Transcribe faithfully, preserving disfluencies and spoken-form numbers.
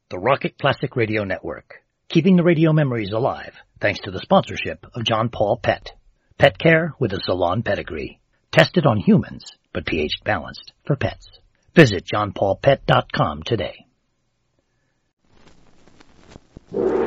the Rocket Classic Radio Network, keeping the radio memories alive thanks to the sponsorship of John Paul Pet. Pet care with a salon pedigree. Tested on humans, but pH balanced for pets. Visit john paul pet dot com today.